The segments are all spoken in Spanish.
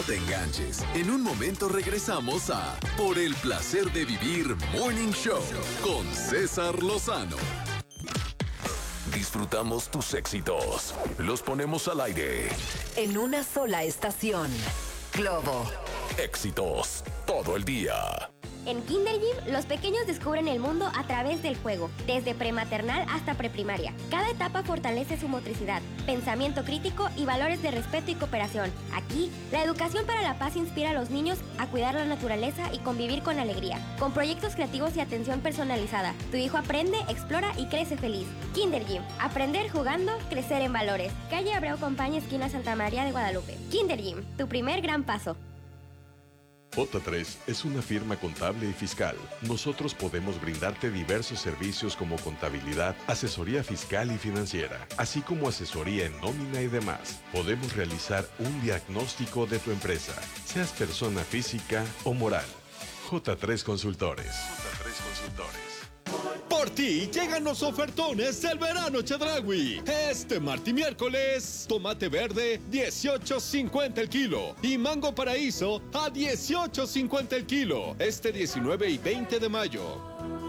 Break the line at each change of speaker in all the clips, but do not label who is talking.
te enganches. En un momento regresamos a Por el placer de vivir Morning Show con César Lozano. Disfrutamos tus éxitos. Los ponemos al aire.
En una sola estación. Globo.
Éxitos todo el día.
En Kinder Gym, los pequeños descubren el mundo a través del juego, desde prematernal hasta preprimaria. Cada etapa fortalece su motricidad, pensamiento crítico y valores de respeto y cooperación. Aquí, la educación para la paz inspira a los niños a cuidar la naturaleza y convivir con alegría. Con proyectos creativos y atención personalizada, tu hijo aprende, explora y crece feliz. Kinder Gym, aprender jugando, crecer en valores. Calle Abreu Compañía, esquina Santa María de Guadalupe. Kinder Gym, tu primer gran paso.
J3 es una firma contable y fiscal. Nosotros podemos brindarte diversos servicios como contabilidad, asesoría fiscal y financiera, así como asesoría en nómina y demás. Podemos realizar un diagnóstico de tu empresa, seas persona física o moral. J3 Consultores. J3 Consultores.
Por ti llegan los ofertones del verano Chedraui. Este martes y miércoles, tomate verde 18.50 el kilo y mango paraíso a 18.50 el kilo. Este 19 y 20 de mayo.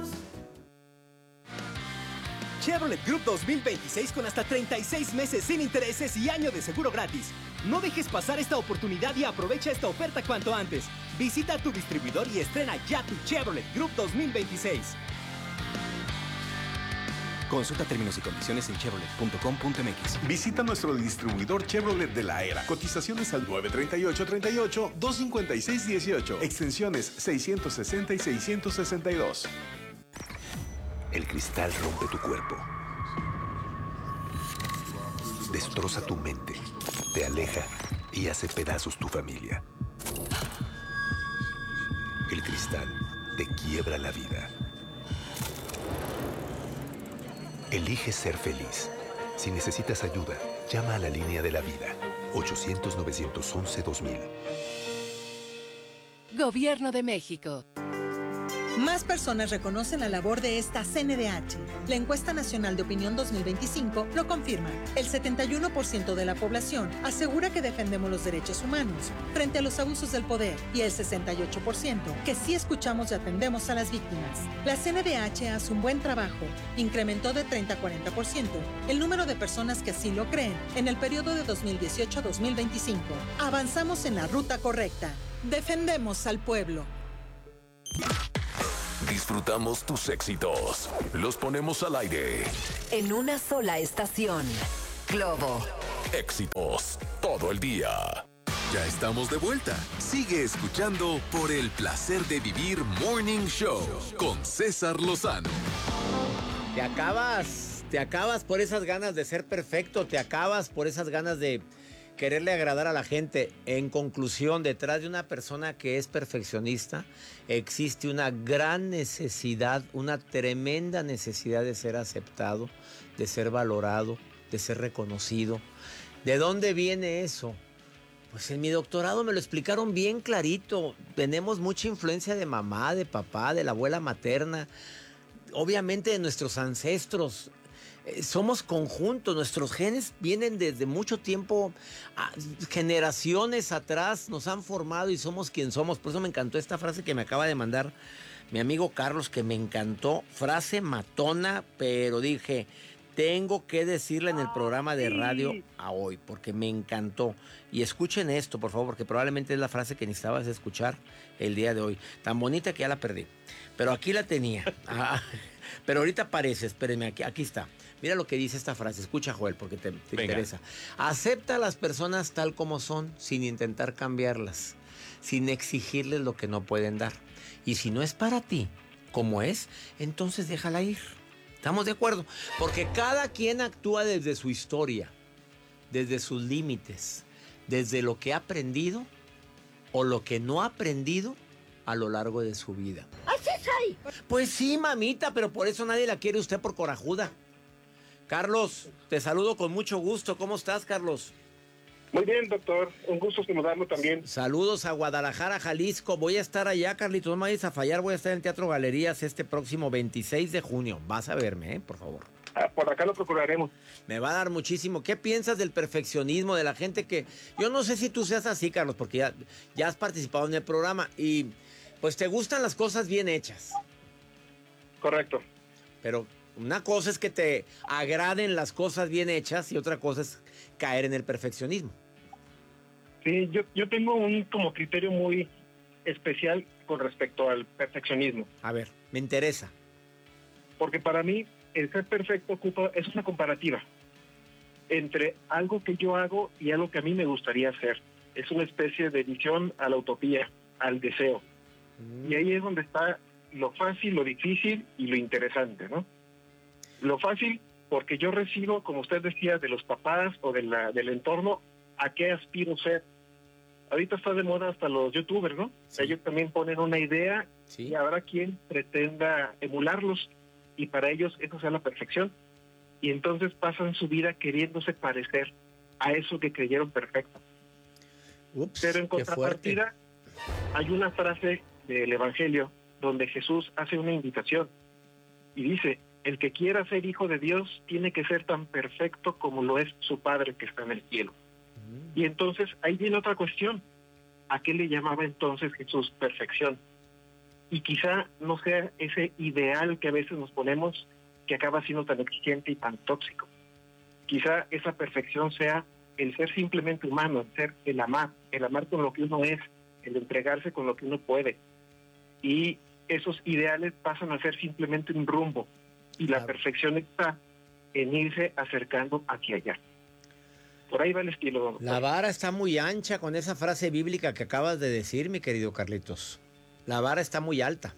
Chevrolet Group 2026 con hasta 36 meses sin intereses y año de seguro gratis. No dejes pasar esta oportunidad y aprovecha esta oferta cuanto antes. Visita tu distribuidor y estrena ya tu Chevrolet Group 2026. Consulta términos y condiciones en chevrolet.com.mx.
Visita nuestro distribuidor Chevrolet de la era. Cotizaciones al 938-38-256-18. Extensiones 660 y 662.
El cristal rompe tu cuerpo. Destroza tu mente. Te aleja y hace pedazos tu familia. El cristal te quiebra la vida. Elige ser feliz. Si necesitas ayuda, llama a la línea de la vida. 800-911-2000.
Gobierno de México.
Más personas reconocen la labor de esta CNDH. La encuesta nacional de opinión 2025 lo confirma. El 71% de la población asegura que defendemos los derechos humanos frente a los abusos del poder y el 68% que sí escuchamos y atendemos a las víctimas. La CNDH hace un buen trabajo. Incrementó de 30 a 40% el número de personas que así lo creen en el periodo de 2018 a 2025. Avanzamos en la ruta correcta. Defendemos al pueblo.
Disfrutamos tus éxitos. Los ponemos al aire.
En una sola estación. Globo.
Éxitos todo el día. Ya estamos de vuelta. Sigue escuchando Por el placer de vivir Morning Show con César Lozano.
Te acabas por esas ganas de ser perfecto, te acabas por esas ganas de quererle agradar a la gente. En conclusión, detrás de una persona que es perfeccionista, existe una gran necesidad, una tremenda necesidad de ser aceptado, de ser valorado, de ser reconocido. ¿De dónde viene eso? Pues en mi doctorado me lo explicaron bien clarito. Tenemos mucha influencia de mamá, de papá, de la abuela materna, obviamente de nuestros ancestros. Somos conjuntos, nuestros genes vienen desde mucho tiempo, generaciones atrás nos han formado y somos quien somos. Por eso me encantó esta frase que me acaba de mandar mi amigo Carlos, que me encantó, frase matona, pero dije, tengo que decirla en el programa de radio a hoy, porque me encantó. Y escuchen esto, por favor, porque probablemente es la frase que necesitabas escuchar el día de hoy. Tan bonita que ya la perdí, pero aquí la tenía. Pero ahorita aparece, espérenme, aquí está. Mira lo que dice esta frase, escucha, Joel, porque te interesa. Acepta a las personas tal como son, sin intentar cambiarlas, sin exigirles lo que no pueden dar. Y si no es para ti, como es, entonces déjala ir. ¿Estamos de acuerdo? Porque cada quien actúa desde su historia, desde sus límites, desde lo que ha aprendido o lo que no ha aprendido a lo largo de su vida.
¡Así soy!
Pues sí, mamita, pero por eso nadie la quiere usted por corajuda. Carlos, te saludo con mucho gusto. ¿Cómo estás, Carlos?
Muy bien, doctor. Un gusto saludarlo también.
Saludos a Guadalajara, Jalisco. Voy a estar allá, Carlitos. No me vayas a fallar. Voy a estar en el Teatro Galerías este próximo 26 de junio. Vas a verme, por favor.
Por acá lo procuraremos.
Me va a dar muchísimo. ¿Qué piensas del perfeccionismo de la gente que... Yo no sé si tú seas así, Carlos, porque ya has participado en el programa y pues te gustan las cosas bien hechas.
Correcto.
Pero una cosa es que te agraden las cosas bien hechas y otra cosa es caer en el perfeccionismo.
Sí, yo tengo un como criterio muy especial con respecto al perfeccionismo.
A ver, me interesa.
Porque para mí el ser perfecto es una comparativa entre algo que yo hago y algo que a mí me gustaría hacer. Es una especie de visión a la utopía, al deseo. Y ahí es donde está lo fácil, lo difícil y lo interesante, ¿no? Lo fácil, porque yo recibo, como usted decía, de los papás o del entorno, a qué aspiro ser. Ahorita está de moda hasta los youtubers, ¿no? Sí. Ellos también ponen una idea y habrá quien pretenda emularlos y para ellos eso sea la perfección. Y entonces pasan su vida queriéndose parecer a eso que creyeron perfecto. Pero en contrapartida hay una frase del Evangelio donde Jesús hace una invitación y dice: el que quiera ser hijo de Dios tiene que ser tan perfecto como lo es su Padre que está en el cielo. Y entonces ahí viene otra cuestión. ¿A qué le llamaba entonces Jesús perfección? Y quizá no sea ese ideal que a veces nos ponemos que acaba siendo tan exigente y tan tóxico. Quizá esa perfección sea el ser simplemente humano, el amar con lo que uno es, el entregarse con lo que uno puede. Y esos ideales pasan a ser simplemente un rumbo. Y la perfección está en irse acercando hacia allá. Por ahí va el estilo, don.
La vara está muy ancha con esa frase bíblica que acabas de decir, mi querido Carlitos. La vara está muy alta.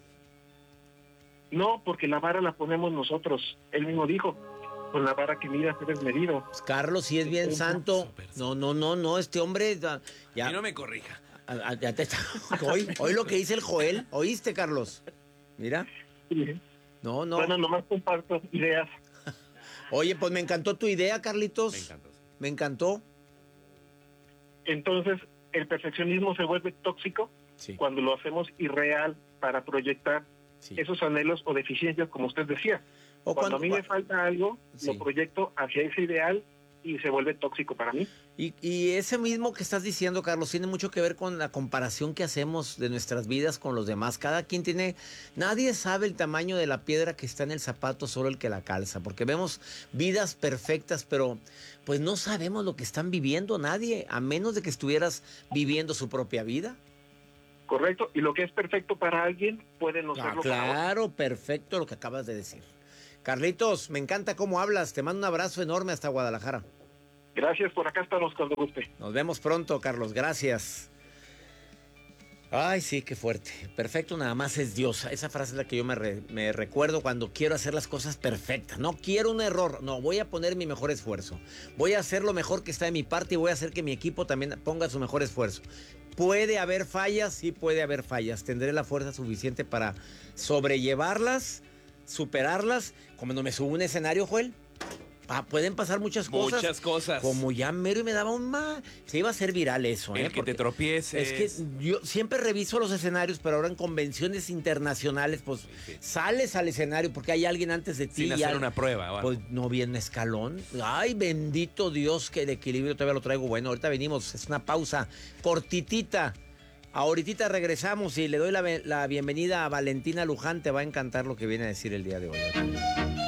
No, porque la vara la ponemos nosotros. Él mismo dijo, con la vara que miras eres medido.
Pues Carlos, si es bien santo. No, este hombre... Ya,
y no me corrija.
Ya te está... Hoy lo que dice el Joel. ¿Oíste, Carlos? Mira.
Sí.
No.
Bueno, nomás comparto ideas.
Oye, pues me encantó tu idea, Carlitos.
Me encantó.
Me encantó.
Entonces, el perfeccionismo se vuelve tóxico cuando lo hacemos irreal para proyectar esos anhelos o deficiencias, como usted decía. O cuando a mí me falta algo, lo proyecto hacia ese ideal y se vuelve tóxico para mí.
Y ese mismo que estás diciendo, Carlos, tiene mucho que ver con la comparación que hacemos de nuestras vidas con los demás. Cada quien tiene... Nadie sabe el tamaño de la piedra que está en el zapato, solo el que la calza. Porque vemos vidas perfectas, pero pues no sabemos lo que están viviendo nadie, a menos de que estuvieras viviendo su propia vida.
Correcto. Y lo que es perfecto para alguien puede no serlo para otro.
Claro, perfecto lo que acabas de decir. Carlitos, me encanta cómo hablas. Te mando un abrazo enorme hasta Guadalajara.
Gracias, por acá estamos cuando guste.
Nos vemos pronto, Carlos. Gracias. Ay, sí, qué fuerte. Perfecto nada más es Dios. Esa frase es la que yo me recuerdo cuando quiero hacer las cosas perfectas. No quiero un error. No, voy a poner mi mejor esfuerzo. Voy a hacer lo mejor que está de mi parte y voy a hacer que mi equipo también ponga su mejor esfuerzo. ¿Puede haber fallas? Sí, puede haber fallas. Tendré la fuerza suficiente para sobrellevarlas, superarlas. Como no me subo a un escenario, Joel, pueden pasar muchas cosas.
Muchas cosas.
Como ya mero y me daba un más. Se iba a hacer viral eso,
El que te tropieces.
Es que yo siempre reviso los escenarios, pero ahora en convenciones internacionales, pues sales al escenario porque hay alguien antes de ti.
Sin hacer una prueba. Bueno.
Pues no viene escalón. Ay, bendito Dios, que el equilibrio todavía lo traigo. Bueno, ahorita venimos. Es una pausa cortitita. Ahorita regresamos y le doy la bienvenida a Valentina Luján. Te va a encantar lo que viene a decir el día de hoy.